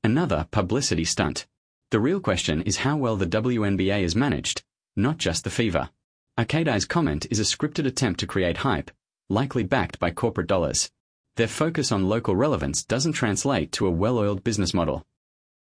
Another publicity stunt. The real question is how well the WNBA is managed, not just the fever. Arcadai's comment is a scripted attempt to create hype, likely backed by corporate dollars. Their focus on local relevance doesn't translate to a well-oiled business model.